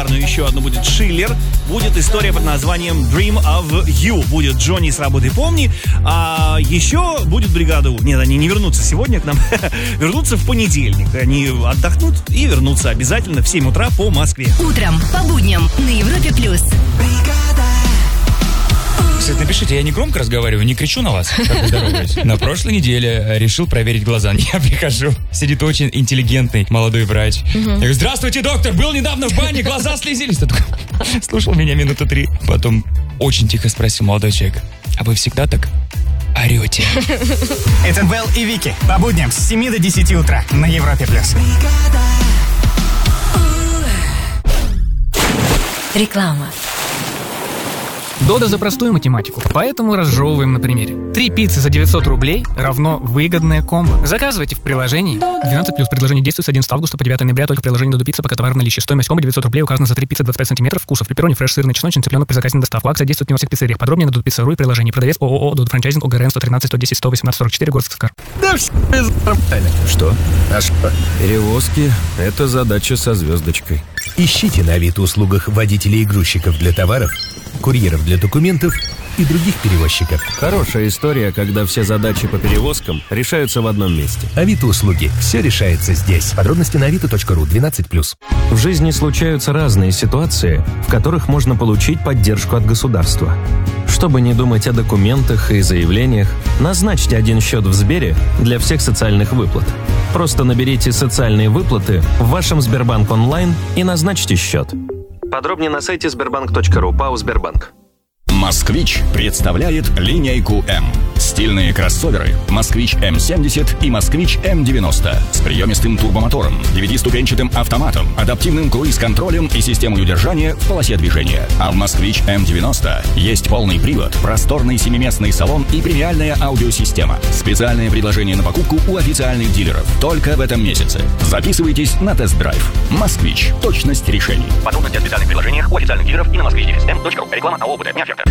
легендарную еще одну будет Шиллер. Будет история под названием Dream of You. Будет Джонни с работы «Помни». А еще будет бригада У. Нет, они не вернутся сегодня к нам. Вернутся в понедельник. Они отдохнут и вернутся обязательно в 7 утра по Москве. Утром по будням на Европе+. Кстати, напишите, я не громко разговариваю, не кричу на вас, как здороваюсь. На прошлой неделе решил проверить глаза. Я прихожу, сидит очень интеллигентный молодой врач. Я говорю: здравствуйте, доктор, был недавно в бане, глаза слезились. Слушал меня минуты 3. Потом очень тихо спросил молодой человек: а вы всегда так орете? Это Белл и Вики. По будням с 7 до 10 утра на Европе+. Реклама. Дода за простую математику, поэтому разжевываем на примере. 3 пиццы за 900 рублей равно выгодное комбо. Заказывайте в приложении. 12+. Предложение действует с 11 августа по 9 ноября только в приложении Додо Пицца, пока товар в наличии. Стоимость комбо 900 рублей указана за 3 пиццы 25 сантиметров вкусов. Пепперони, фреш, сырный, чесночный, цыпленок при заказе на доставку. Акция действует не во всех пиццериях. Подробнее на dodopizza.ru и приложении. Продавец ООО Додо Франчайзинг ОГРН 113 110 118 44 город Сыктывкар. Да все Что? А что? Перевозки – это задача со звездочкой. Ищите на Авито-услугах водителей и грузчиков для товаров, курьеров для документов и других перевозчиков. Хорошая история, когда все задачи по перевозкам решаются в одном месте. Авито-услуги. Все решается здесь. Подробности на avito.ru 12+. В жизни случаются разные ситуации, в которых можно получить поддержку от государства. Чтобы не думать о документах и заявлениях, назначьте один счет в Сбере для всех социальных выплат. Просто наберите «Социальные выплаты» в вашем Сбербанк онлайн и назначьте счет. Подробнее на сайте sberbank.ru. ПАО «Сбербанк». «Москвич» представляет линейку М. Стильные кроссоверы «Москвич М70» и «Москвич М90» с приемистым турбомотором, 9-ступенчатым автоматом, адаптивным круиз-контролем и системой удержания в полосе движения. А в «Москвич М90» есть полный привод, просторный 7-местный салон и премиальная аудиосистема. Специальное предложение на покупку у официальных дилеров только в этом месяце. Записывайтесь на тест-драйв. «Москвич» – точность решений. Подробности о специальных предложениях у официальных дилеров и на moskvich.ru. Реклама АО «ОБД».